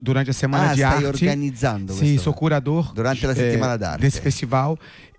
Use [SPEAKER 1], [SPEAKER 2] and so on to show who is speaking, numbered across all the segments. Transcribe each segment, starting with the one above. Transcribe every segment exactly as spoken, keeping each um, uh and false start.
[SPEAKER 1] durante a semana
[SPEAKER 2] ah,
[SPEAKER 1] de
[SPEAKER 2] stai
[SPEAKER 1] arte.
[SPEAKER 2] organizzando
[SPEAKER 1] Sim,
[SPEAKER 2] questo
[SPEAKER 1] sou curador
[SPEAKER 2] durante la
[SPEAKER 1] eh,
[SPEAKER 2] settimana d'arte
[SPEAKER 1] desse festival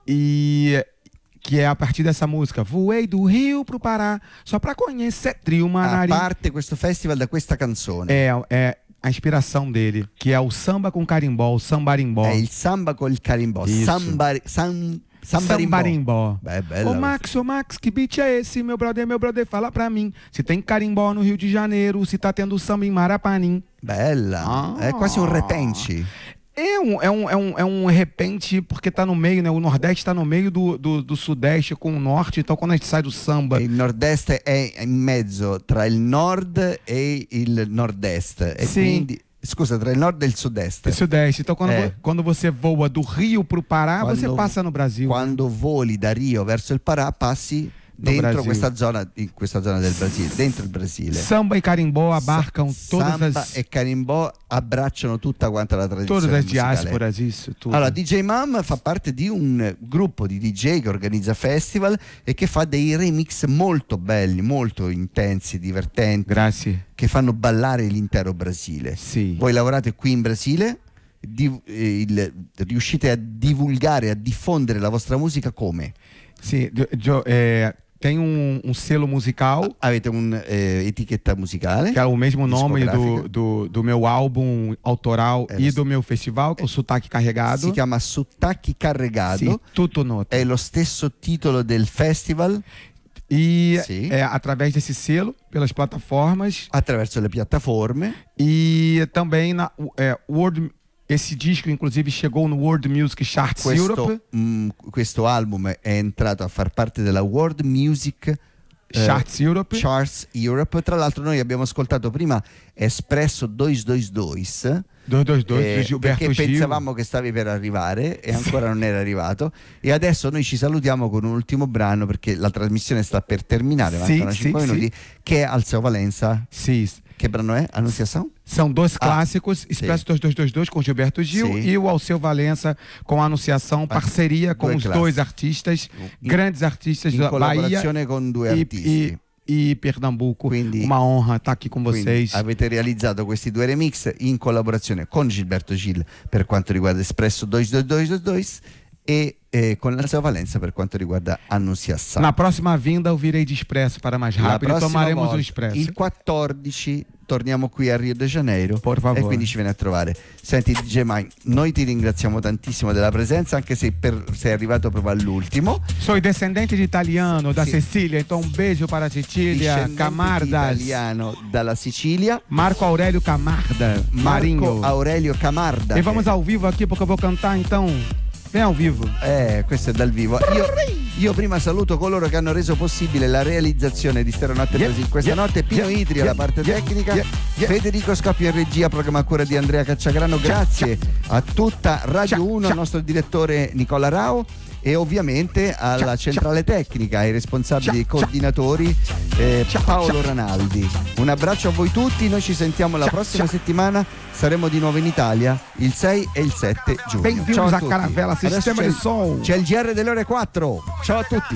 [SPEAKER 1] e que é a partir dessa música. Voei do Rio pro Pará só pra conhecer Trio
[SPEAKER 2] a
[SPEAKER 1] Manari.
[SPEAKER 2] parte questo festival da questa canzone.
[SPEAKER 1] É, é a inspiração dele, que é o samba com carimbó, o sambarimbó.
[SPEAKER 2] È il samba col carimbó.
[SPEAKER 1] Isso.
[SPEAKER 2] Samba, sam, Sambarimbó.
[SPEAKER 1] Sambarimbó.
[SPEAKER 2] Beh, bella
[SPEAKER 1] Ô Max, ô Max, que beat é esse? Meu brother, meu brother, fala pra mim. Se tem carimbó no Rio de Janeiro, se tá tendo samba em Marapanim.
[SPEAKER 2] Bella.
[SPEAKER 1] Ah.
[SPEAKER 2] È quasi un repente.
[SPEAKER 1] É um, é, um, é, um, é um repente, porque tá no meio, né? O Nordeste tá no meio do, do, do Sudeste com o Norte, então quando a gente sai do samba...
[SPEAKER 2] Il Nord-Est è in mezzo tra il Nord e il Nord-Est. E
[SPEAKER 1] Sì.
[SPEAKER 2] quindi, scusa, tra il Nord e il Sud-Est.
[SPEAKER 1] E Sudeste. Então quando,
[SPEAKER 2] É.
[SPEAKER 1] vo- quando você voa do Rio pro Pará,
[SPEAKER 2] Quando-
[SPEAKER 1] você passa no Brasil.
[SPEAKER 2] Quando voli da Rio verso il Pará, passi dentro
[SPEAKER 1] Brasil.
[SPEAKER 2] questa zona, in questa zona del Brasile, dentro il Brasile.
[SPEAKER 1] Samba e carimbó abarcam todas
[SPEAKER 2] Samba
[SPEAKER 1] as,
[SPEAKER 2] e carimbó abbracciano tutta quanta la tradizione
[SPEAKER 1] todas as
[SPEAKER 2] musicale.
[SPEAKER 1] diásporas, isso tudo.
[SPEAKER 2] Allora, D J Mam fa parte di un gruppo di D J che organizza festival e che fa dei remix molto belli, molto intensi, divertenti,
[SPEAKER 1] Grazie.
[SPEAKER 2] che fanno ballare l'intero Brasile.
[SPEAKER 1] Sì.
[SPEAKER 2] Voi lavorate qui in Brasile, di- eh, il- riuscite a divulgare, a diffondere la vostra musica come?
[SPEAKER 1] Sim, jo- jo- é, tem um, um selo musical,
[SPEAKER 2] Avete un'etichetta musicale?
[SPEAKER 1] que é o mesmo nome
[SPEAKER 2] Discográfica.
[SPEAKER 1] do, do, do meu álbum autoral
[SPEAKER 2] É,
[SPEAKER 1] e
[SPEAKER 2] mas-
[SPEAKER 1] do meu festival, que é o Sotaque Carregado.
[SPEAKER 2] Si chiama Sottacchi Carregado,
[SPEAKER 1] Sim, tutto nota.
[SPEAKER 2] è lo stesso titolo del festival
[SPEAKER 1] E
[SPEAKER 2] Sim.
[SPEAKER 1] é, através desse selo, pelas plataformas,
[SPEAKER 2] attraverso le piattaforme.
[SPEAKER 1] e também na é, World. Esse disco, inclusive, chegou no World Music Charts
[SPEAKER 2] Questo,
[SPEAKER 1] Europe.
[SPEAKER 2] mh, questo album è entrato a far parte della World Music eh,
[SPEAKER 1] Charts Europe.
[SPEAKER 2] Charts Europe. Tra l'altro noi abbiamo ascoltato prima Espresso duecentoventidue
[SPEAKER 1] duecentoventidue,
[SPEAKER 2] eh,
[SPEAKER 1] do Gilberto
[SPEAKER 2] perché
[SPEAKER 1] Gil.
[SPEAKER 2] pensavamo che stavi per arrivare e ancora non era arrivato, e adesso noi ci salutiamo con un ultimo brano perché la trasmissione sta per terminare,
[SPEAKER 1] Sì,
[SPEAKER 2] mancano
[SPEAKER 1] sì,
[SPEAKER 2] cinque
[SPEAKER 1] sì.
[SPEAKER 2] minuti, che è Alceu Valença.
[SPEAKER 1] Sim.
[SPEAKER 2] Che brano è? Annunciação?
[SPEAKER 1] São dois
[SPEAKER 2] Ah,
[SPEAKER 1] clássicos, Expresso dois dois dois dois com Gilberto Gil
[SPEAKER 2] Sim.
[SPEAKER 1] e o Alceu Valença com a Anunciação, parceria com
[SPEAKER 2] due
[SPEAKER 1] os
[SPEAKER 2] clássicos.
[SPEAKER 1] dois artistas,
[SPEAKER 2] In-
[SPEAKER 1] grandes artistas
[SPEAKER 2] in
[SPEAKER 1] da Bahia
[SPEAKER 2] collaborazione con due
[SPEAKER 1] e,
[SPEAKER 2] artisti.
[SPEAKER 1] e, e Pernambuco.
[SPEAKER 2] Quindi-
[SPEAKER 1] Uma honra estar aqui com
[SPEAKER 2] Quindi
[SPEAKER 1] vocês.
[SPEAKER 2] avete realizzato questi due remix in collaborazione con Gilberto Gil per quanto riguarda Espresso duecentoventidue e eh, con Alceu Valença per quanto riguarda Annunciação.
[SPEAKER 1] Na próxima vinda eu virei de expresso para mais
[SPEAKER 2] La
[SPEAKER 1] rápido e
[SPEAKER 2] prossima
[SPEAKER 1] tomaremos
[SPEAKER 2] volta,
[SPEAKER 1] o expresso.
[SPEAKER 2] il quattordici torniamo qui a Rio de Janeiro
[SPEAKER 1] Por favore.
[SPEAKER 2] e quindi ci viene a trovare. Senti D J Mike, noi ti ringraziamo tantissimo della presenza, anche se per- sei arrivato proprio all'ultimo.
[SPEAKER 1] Sou descendente de italiano da
[SPEAKER 2] Sì.
[SPEAKER 1] Sicília, então um beijo para a Cecília
[SPEAKER 2] Discendente
[SPEAKER 1] Camardas.
[SPEAKER 2] italiano dalla Sicilia,
[SPEAKER 1] Marco Aurélio Camarda, Marinho.
[SPEAKER 2] Marco Aurelio Camarda.
[SPEAKER 1] E vamos ao vivo aqui porque eu vou cantar, então vem ao vivo.
[SPEAKER 2] Eh, questo è dal vivo. Io, io prima saluto coloro che hanno reso possibile la realizzazione di Stanotte
[SPEAKER 1] Yeah,
[SPEAKER 2] Brasil questa
[SPEAKER 1] yeah,
[SPEAKER 2] notte. Pino
[SPEAKER 1] yeah,
[SPEAKER 2] Itri
[SPEAKER 1] yeah,
[SPEAKER 2] alla parte
[SPEAKER 1] yeah,
[SPEAKER 2] tecnica,
[SPEAKER 1] yeah, yeah.
[SPEAKER 2] Federico Scoppio in regia, programma a cura di Andrea Cacciagrano. Grazie a tutta Radio
[SPEAKER 1] ciao,
[SPEAKER 2] uno, al
[SPEAKER 1] ciao.
[SPEAKER 2] nostro direttore Nicola Rao e ovviamente alla
[SPEAKER 1] Ciao,
[SPEAKER 2] centrale tecnica, ai responsabili,
[SPEAKER 1] Ciao,
[SPEAKER 2] ai coordinatori eh,
[SPEAKER 1] Ciao,
[SPEAKER 2] Paolo
[SPEAKER 1] ciao.
[SPEAKER 2] Ranaldi. Un abbraccio a voi tutti, noi ci sentiamo la
[SPEAKER 1] Ciao,
[SPEAKER 2] prossima
[SPEAKER 1] ciao.
[SPEAKER 2] settimana, saremo di nuovo in Italia il sei e il sette giugno.
[SPEAKER 1] Bem-vindos
[SPEAKER 2] Ciao a
[SPEAKER 1] a
[SPEAKER 2] tutti.
[SPEAKER 1] Caravela,
[SPEAKER 2] Adesso
[SPEAKER 1] Sistema
[SPEAKER 2] c'è
[SPEAKER 1] de
[SPEAKER 2] il-
[SPEAKER 1] Som.
[SPEAKER 2] c'è il G R delle ore quattro. Ciao a tutti.